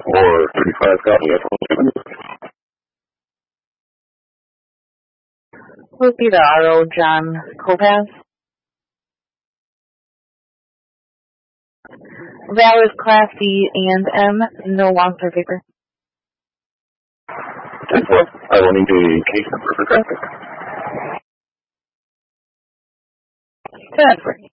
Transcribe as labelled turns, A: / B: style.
A: or 35 copy F-1.
B: Would be the RO John Kopaz. Valid Class C and M, no long for paper.
A: 10-4, I will need a case number for traffic.
B: 10-4.